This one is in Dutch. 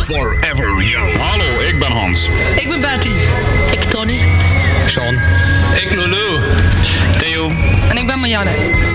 Forever Young. Hallo, ik ben Hans. Ik ben Betty. Ik Tony. Sean. Ik Lulu. Theo. En ik ben Marianne.